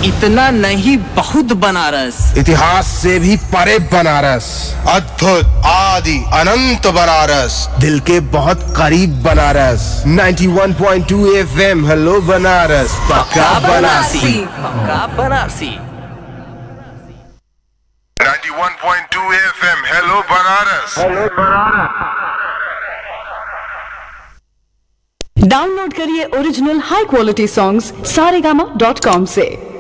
इतना नहीं बहुत बनारस, इतिहास से भी परे बनारस, अद्भुत आदि अनंत बनारस, दिल के बहुत करीब बनारस। 91.2 FM हेलो बनारस, पक्का बनारसी। पक्का Banarasi. 91.2 FM hello Banaras. Download करिए ओरिजिनल हाई क्वालिटी सॉन्ग्स saregama.com से।